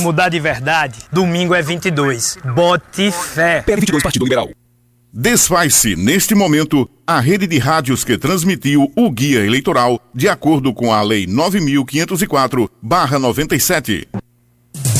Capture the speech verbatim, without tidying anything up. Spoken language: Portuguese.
Mudar de verdade, domingo é vinte e dois. Bote fé. P L vinte e dois, Partido Liberal. Desfaz-se, neste momento, a rede de rádios que transmitiu o guia eleitoral de acordo com a Lei nove mil quinhentos e quatro barra noventa e sete.